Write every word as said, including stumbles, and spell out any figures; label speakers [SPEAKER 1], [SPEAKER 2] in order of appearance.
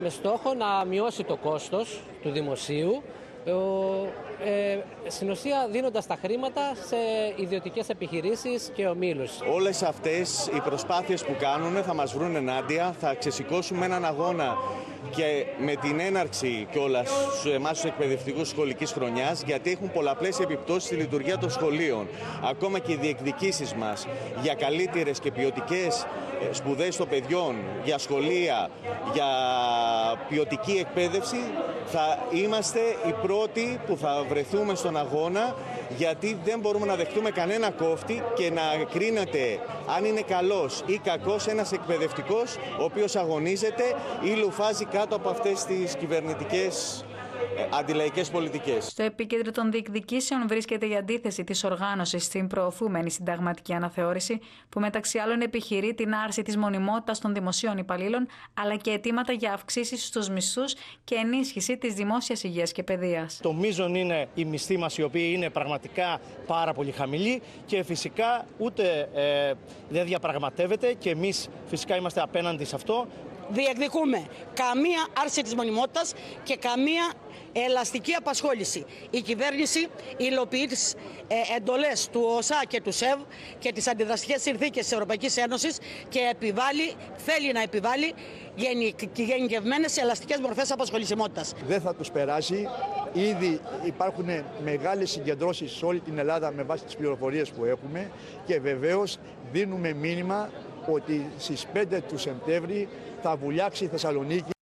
[SPEAKER 1] Με στόχο να μειώσει το κόστος του δημοσίου, ε, στην ουσία δίνοντας τα χρήματα σε ιδιωτικές επιχειρήσεις και ομίλους.
[SPEAKER 2] Όλες αυτές οι προσπάθειες που κάνουν θα μας βρουν ενάντια, θα ξεσηκώσουμε έναν αγώνα και με την έναρξη κιόλας σε εμάς τους εκπαιδευτικούς σχολικής χρονιάς, γιατί έχουν πολλαπλές επιπτώσεις στη λειτουργία των σχολείων. Ακόμα και οι διεκδικήσεις μας για καλύτερες και ποιοτικές σπουδές των παιδιών, για σχολεία, για ποιοτική εκπαίδευση, θα είμαστε οι πρώτοι που θα βρεθούμε στον αγώνα, γιατί δεν μπορούμε να δεχτούμε κανένα κόφτη και να κρίνεται αν είναι καλός ή κακός ένας εκπαιδευτικός ο οποίος αγωνίζεται ή λουφάζει κάτω από αυτές τις κυβερνητικές αντιλαϊκές πολιτικές.
[SPEAKER 3] Στο επίκεντρο των διεκδικήσεων βρίσκεται η αντίθεση της οργάνωσης στην προωθούμενη συνταγματική αναθεώρηση, που μεταξύ άλλων επιχειρεί την άρση της μονιμότητας των δημοσίων υπαλλήλων, αλλά και αιτήματα για αυξήσεις στους μισθούς και ενίσχυση της δημόσιας υγείας και παιδείας.
[SPEAKER 4] Το μείζον είναι οι μισθοί μας, οι οποίοι είναι πραγματικά πάρα πολύ χαμηλοί, και φυσικά ούτε ε, δεν διαπραγματεύεται, και εμείς φυσικά είμαστε απέναντι σε αυτό.
[SPEAKER 5] Διεκδικούμε καμία άρση της μονιμότητας και καμία ελαστική απασχόληση. Η κυβέρνηση υλοποιεί τις ε, εντολές του ΟΣΑ και του ΣΕΒ και τις αντιδραστικές συνθήκες της Ευρωπαϊκής Ένωσης και επιβάλλει, θέλει να επιβάλλει γενικευμένες ελαστικές μορφές απασχολησιμότητας.
[SPEAKER 6] Δεν θα τους περάσει. Ήδη υπάρχουν μεγάλες συγκεντρώσεις σε όλη την Ελλάδα με βάση τις πληροφορίες που έχουμε, και βεβαίως δίνουμε μήνυμα ότι στις πέντε του Σεπτέμβρη θα βουλιάξει η Θεσσαλονίκη.